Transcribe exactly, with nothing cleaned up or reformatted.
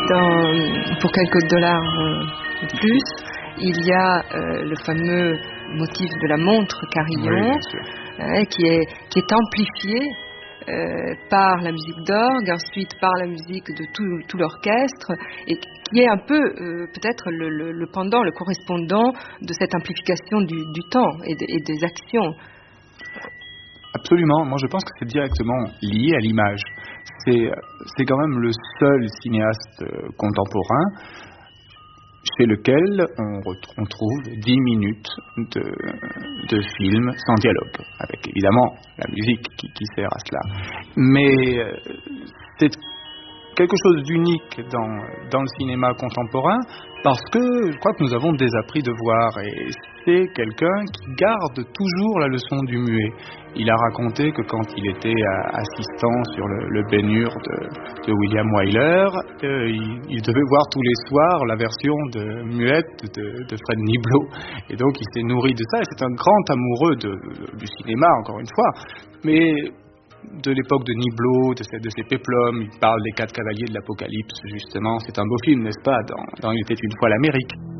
dans, pour quelques dollars euh, de plus, il y a euh, le fameux motif de la montre carillon, oui, hein, qui est, qui est amplifié euh, par la musique d'orgue, ensuite par la musique de tout, tout l'orchestre, et qui est un peu euh, peut-être le, le, le pendant, le correspondant de cette amplification du, du temps et, de, et des actions. Absolument, moi je pense que c'est directement lié à l'image. C'est, c'est quand même le seul cinéaste euh, contemporain chez lequel on, ret- on trouve dix minutes de, de film sans dialogue, avec évidemment la musique qui, qui sert à cela. Mais euh, c'est quelque chose d'unique dans, dans le cinéma contemporain, parce que je crois que nous avons désappris de voir, et c'est quelqu'un qui garde toujours la leçon du muet. Il a raconté que quand il était euh, assistant sur le, le Ben-Hur de, de William Wyler, euh, il, il devait voir tous les soirs la version de muette de, de Fred Niblo, et donc il s'est nourri de ça, et c'est un grand amoureux de, de, du cinéma, encore une fois, mais de l'époque de Niblo, de ses, de ses péplums. Il parle des quatre cavaliers de l'Apocalypse, justement. C'est un beau film, n'est-ce pas, dans, dans Il était une fois l'Amérique.